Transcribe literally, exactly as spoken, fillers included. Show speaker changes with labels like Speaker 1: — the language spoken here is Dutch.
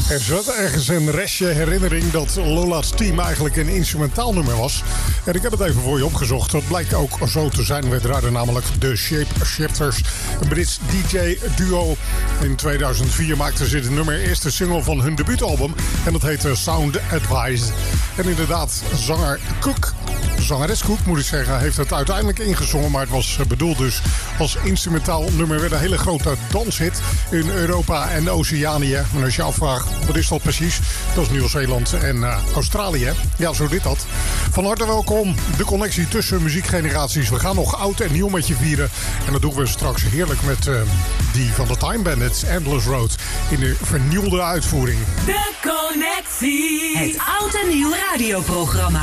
Speaker 1: Er zat ergens een restje herinnering dat Lola's Team eigenlijk een instrumentaal nummer was. En ik heb het even voor je opgezocht. Dat blijkt ook zo te zijn. We draaiden namelijk de Shape Shifters, een Brits D J-duo. In tweeduizend vier maakten ze dit nummer, eerste single van hun debuutalbum. En dat heette Sound Advice. En inderdaad, zanger Cook, zangeres Cook moet ik zeggen, heeft het uiteindelijk ingezongen. Maar het was bedoeld dus als instrumentaal nummer. Werd een hele grote danshit in Europa en Oceanië. En als je afvraagt, wat is dat precies? Dat is Nieuw-Zeeland en uh, Australië. Ja, zo dit dat. Van harte welkom. De connectie tussen muziekgeneraties. We gaan nog oud en nieuw met je vieren. En dat doen we straks heerlijk met uh, die van de Time Bandits, Endless Road, in de vernieuwde uitvoering.
Speaker 2: De connectie. Het oud en nieuw radioprogramma.